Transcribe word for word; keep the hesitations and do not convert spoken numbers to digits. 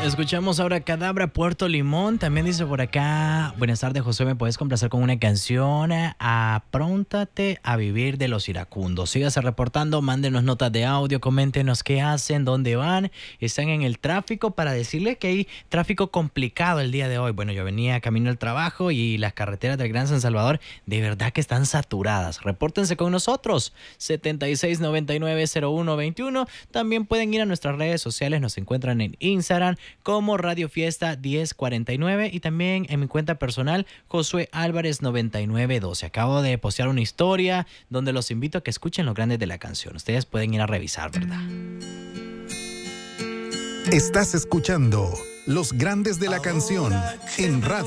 Escuchamos ahora Cadabra, Puerto Limón. También dice por acá, buenas tardes, José, ¿me puedes complacer con una canción? Apróntate a vivir de Los Iracundos. Sígase reportando, mándenos notas de audio, coméntenos qué hacen, dónde van. Están en el tráfico, para decirles que hay tráfico complicado el día de hoy. Bueno, yo venía camino al trabajo y las carreteras del Gran San Salvador de verdad que están saturadas. Repórtense con nosotros, setenta y seis noventa y nueve cero uno veintiuno. También pueden ir a nuestras redes sociales, nos encuentran en Instagram como Radio Fiesta diez cuarenta y nueve y también en mi cuenta personal Josué Álvarez noventa y nueve doce. Acabo de postear una historia donde los invito a que escuchen los grandes de la canción. Ustedes pueden ir a revisar, ¿verdad? Estás escuchando Los Grandes de la Canción en Radio